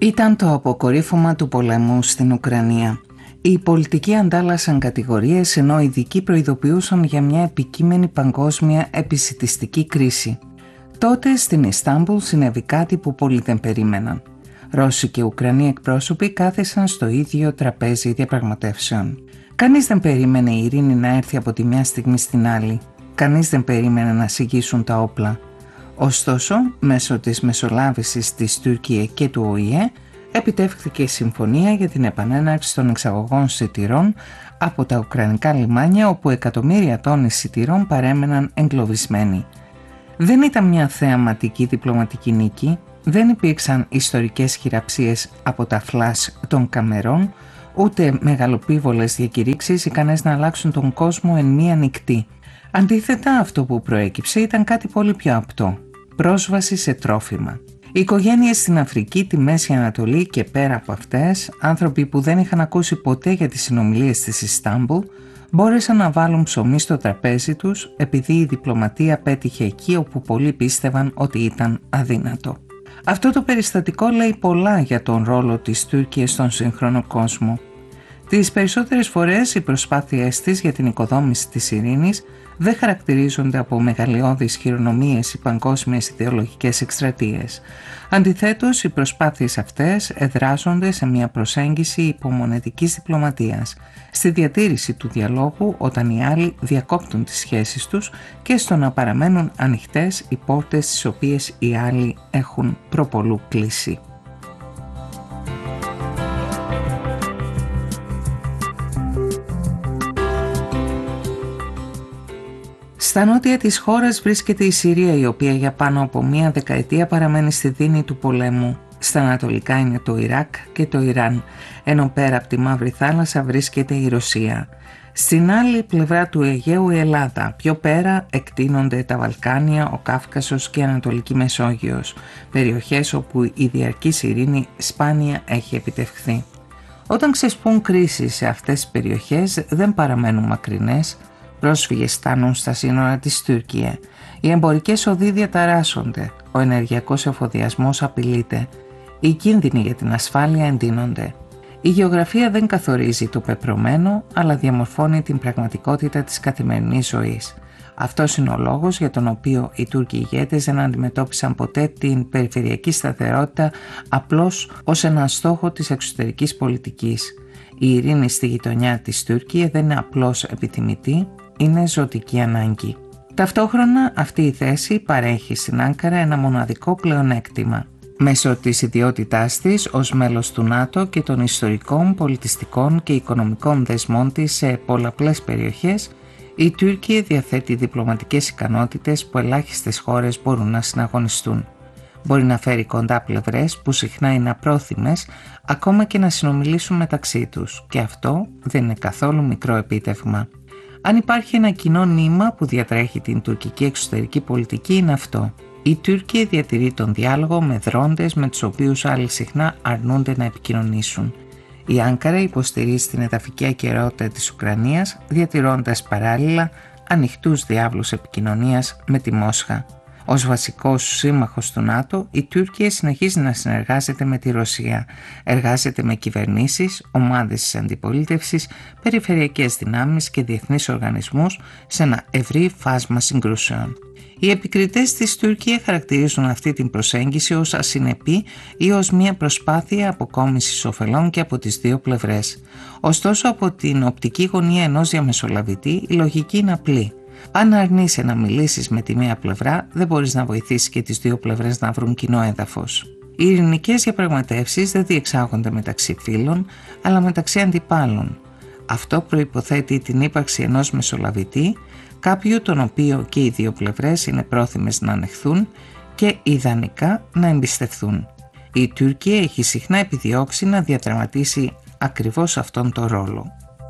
Ήταν το αποκορύφωμα του πολέμου στην Ουκρανία. Οι πολιτικοί αντάλλασαν κατηγορίες ενώ οι ειδικοί προειδοποιούσαν για μια επικείμενη παγκόσμια επισιτιστική κρίση. Τότε στην Ιστάμπουλ συνέβη κάτι που πολλοί δεν περίμεναν. Ρώσοι και Ουκρανοί εκπρόσωποι κάθισαν στο ίδιο τραπέζι διαπραγματεύσεων. Κανείς δεν περίμενε η ειρήνη να έρθει από τη μια στιγμή στην άλλη. Κανείς δεν περίμενε να συγγύσουν τα όπλα. Ωστόσο, μέσω της μεσολάβησης της Τουρκία και του ΟΗΕ, επιτεύχθηκε η συμφωνία για την επανέναρξη των εξαγωγών σιτηρών από τα ουκρανικά λιμάνια, όπου εκατομμύρια τόνοι σιτηρών παρέμεναν εγκλωβισμένοι. Δεν ήταν μια θεαματική διπλωματική νίκη, δεν υπήρξαν ιστορικές χειραψίες από τα φλας των καμερών, ούτε μεγαλοπίβολες διακηρύξεις ικανές να αλλάξουν τον κόσμο εν μία νυχτή. Αντίθετα, αυτό που προέκυψε ήταν κάτι πολύ πιο απτό: πρόσβαση σε τρόφιμα. Οι οικογένειες στην Αφρική, τη Μέση Ανατολή και πέρα από αυτές, άνθρωποι που δεν είχαν ακούσει ποτέ για τις συνομιλίες της Ιστάμπουλ, μπόρεσαν να βάλουν ψωμί στο τραπέζι τους επειδή η διπλωματία πέτυχε εκεί όπου πολλοί πίστευαν ότι ήταν αδύνατο. Αυτό το περιστατικό λέει πολλά για τον ρόλο της Τουρκίας στον σύγχρονο κόσμο. Τις περισσότερες φορές οι προσπάθειές της για την οικοδόμηση της ειρήνης δεν χαρακτηρίζονται από μεγαλειώδεις χειρονομίες ή παγκόσμιες ιδεολογικές εκστρατείες. Αντιθέτως, οι προσπάθειες αυτές εδράζονται σε μια προσέγγιση υπομονετικής διπλωματίας, στη διατήρηση του διαλόγου όταν οι άλλοι διακόπτουν τις σχέσεις τους και στο να παραμένουν ανοιχτές οι πόρτες τις οποίες οι άλλοι έχουν προπολού κλείσει. Στα νότια της χώρας βρίσκεται η Συρία, η οποία για πάνω από μία δεκαετία παραμένει στη δίνη του πολέμου. Στα ανατολικά είναι το Ιράκ και το Ιράν, ενώ πέρα από τη Μαύρη Θάλασσα βρίσκεται η Ρωσία. Στην άλλη πλευρά του Αιγαίου η Ελλάδα, πιο πέρα εκτείνονται τα Βαλκάνια, ο Κάφκασος και η Ανατολική Μεσόγειος, περιοχές όπου η διαρκής ειρήνη σπάνια έχει επιτευχθεί. Όταν ξεσπούν κρίσεις σε αυτές τις περιοχές δεν παραμένουν μακρινές. Πρόσφυγες φτάνουν στα σύνορα της Τουρκία. Οι εμπορικές οδοί διαταράσσονται. Ο ενεργειακός εφοδιασμός απειλείται. Οι κίνδυνοι για την ασφάλεια εντείνονται. Η γεωγραφία δεν καθορίζει το πεπρωμένο, αλλά διαμορφώνει την πραγματικότητα της καθημερινής ζωής. Αυτός είναι ο λόγος για τον οποίο οι Τούρκοι ηγέτες δεν αντιμετώπισαν ποτέ την περιφερειακή σταθερότητα απλώς ως έναν στόχο της εξωτερικής πολιτικής. Η ειρήνη στη γειτονιά της Τουρκία δεν είναι απλώς επιθυμητή, είναι ζωτική ανάγκη. Ταυτόχρονα αυτή η θέση παρέχει στην Άνκαρα ένα μοναδικό πλεονέκτημα. Μέσω της ιδιότητάς της ως μέλος του ΝΑΤΟ και των ιστορικών, πολιτιστικών και οικονομικών δεσμών της σε πολλαπλές περιοχές, η Τουρκία διαθέτει διπλωματικές ικανότητες που ελάχιστες χώρες μπορούν να συναγωνιστούν. Μπορεί να φέρει κοντά πλευρές που συχνά είναι απρόθυμες, ακόμα και να συνομιλήσουν μεταξύ τους, και αυτό δεν είναι καθόλου μικρό επίτευγμα. Αν υπάρχει ένα κοινό νήμα που διατρέχει την τουρκική εξωτερική πολιτική, είναι αυτό. Η Τουρκία διατηρεί τον διάλογο με δρόντες με τους οποίους άλλοι συχνά αρνούνται να επικοινωνήσουν. Η Άνκαρα υποστηρίζει την εδαφική ακεραιότητα της Ουκρανίας, διατηρώντας παράλληλα ανοιχτούς διάβλους επικοινωνίας με τη Μόσχα. Ως βασικός σύμμαχος του ΝΑΤΟ, η Τουρκία συνεχίζει να συνεργάζεται με τη Ρωσία. Εργάζεται με κυβερνήσεις, ομάδες της αντιπολίτευσης, περιφερειακές δυνάμεις και διεθνείς οργανισμούς σε ένα ευρύ φάσμα συγκρούσεων. Οι επικριτές της Τουρκία χαρακτηρίζουν αυτή την προσέγγιση ως ασυνεπή ή ως μια προσπάθεια αποκόμισης ωφελών και από τις δύο πλευρές. Ωστόσο, από την οπτική γωνία ενός διαμεσολαβητή, η λογική είναι απλή. Αν αρνείσαι να μιλήσεις με τη μία πλευρά, δεν μπορείς να βοηθήσεις και τις δύο πλευρές να βρουν κοινό έδαφος. Οι ειρηνικές διαπραγματεύσεις δεν διεξάγονται μεταξύ φίλων, αλλά μεταξύ αντιπάλων. Αυτό προϋποθέτει την ύπαρξη ενός μεσολαβητή, κάποιου τον οποίο και οι δύο πλευρές είναι πρόθυμες να ανεχθούν και ιδανικά να εμπιστευθούν. Η Τουρκία έχει συχνά επιδιώξει να διαδραματίσει ακριβώς αυτόν τον ρόλο.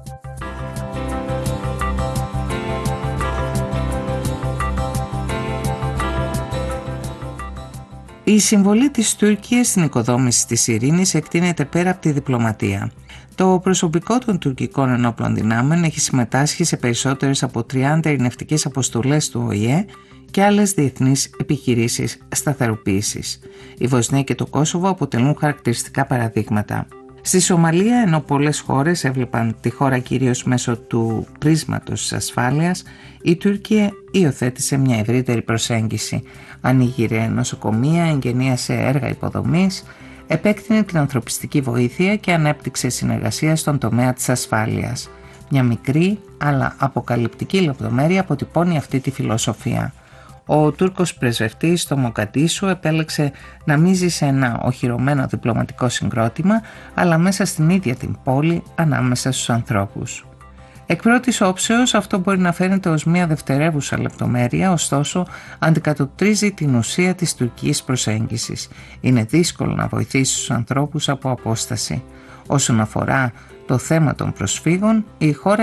Η συμβολή της Τουρκίας στην οικοδόμηση της ειρήνης εκτείνεται πέρα από τη διπλωματία. Το προσωπικό των τουρκικών ενόπλων δυνάμεων έχει συμμετάσχει σε περισσότερες από 30 ειρηνευτικές αποστολές του ΟΗΕ και άλλες διεθνείς επιχειρήσεις σταθεροποίησης. Η Βοσνία και το Κόσοβο αποτελούν χαρακτηριστικά παραδείγματα. Στη Σομαλία, ενώ πολλές χώρες έβλεπαν τη χώρα κυρίως μέσω του πρίσματος της ασφάλειας, η Τουρκία υιοθέτησε μια ευρύτερη προσέγγιση. Ανοίγειρε νοσοκομεία, εγγενίασε έργα υποδομής, επέκτηνε την ανθρωπιστική βοήθεια και ανέπτυξε συνεργασία στον τομέα της ασφάλειας. Μια μικρή αλλά αποκαλυπτική λεπτομέρεια αποτυπώνει αυτή τη φιλοσοφία. Ο Τούρκος πρεσβευτής στο Μογκαντίσου επέλεξε να μην ζει σε ένα οχυρωμένο διπλωματικό συγκρότημα, αλλά μέσα στην ίδια την πόλη, ανάμεσα στους ανθρώπους. Εκ πρώτης όψεως αυτό μπορεί να φαίνεται ως μια δευτερεύουσα λεπτομέρεια, ωστόσο αντικατοπτρίζει την ουσία της τουρκικής προσέγγισης. Είναι δύσκολο να βοηθήσει τους ανθρώπους από απόσταση. Όσον αφορά το θέμα των προσφύγων, η χώρα